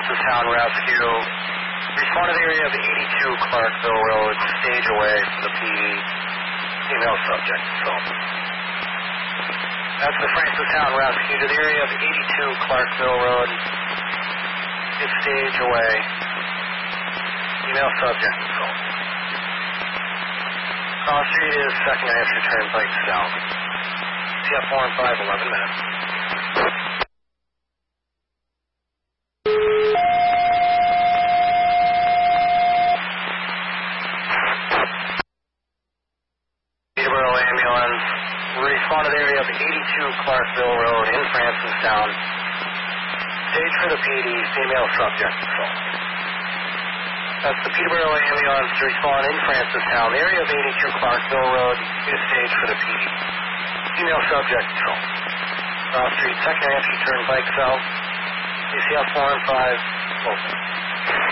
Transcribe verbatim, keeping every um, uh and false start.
Francistown Rescue. Respond to the area of eighty-two Clarkville Road, stage away from the P D. Female subject, so. That's the Francistown Rescue to the area of eighty-two Clarkville Road. Get stage away. Female subject, so. Cross Street is second after Turnpike South. C F four and five, eleven minutes. Peterborough ambulance. Respond to the area of eighty-two Clarkville Road in Francistown. Stage for the P D, female subject, so. That's the Peterborough ambulance to respond in Francistown. The area of eighty-two Clarkville Road is stage for the P D. Female subject, so. Cross Street, second after Turnpike South. C C F four and five, open.